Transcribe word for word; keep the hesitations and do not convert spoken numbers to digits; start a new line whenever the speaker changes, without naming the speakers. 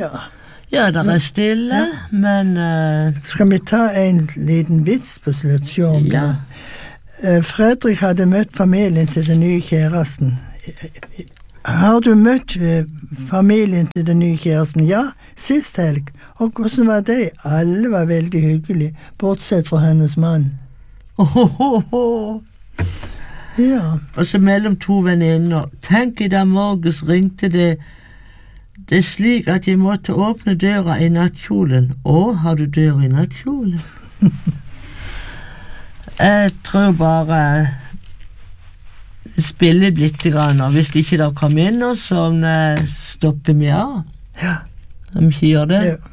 Ja.
Ja, det er stille, ja. Men... Uh,
Skal vi ta en liten vits på slutt, se om
ja.
det? Uh, Fredrik hadde møtt familien til den nye kjæresten. Har du møtt uh, familien til den nye kjæresten? Ja, sist helg. Og hvordan var det? Alle var veldig hyggelige, bortsett fra hennes mann.
Ohohoho.
Ja.
Og så mellom to venninner. Tenk, i dag morges ringte det. Det er slik at jeg måtte åpne døra i nattkjolen. Å, har du døra i nattkjolen? Jeg tror bare spille litt grann, og hvis ikke det kommer inn noe, så stopper vi av.
Ja.
Om vi ikke gjør det.
Ja.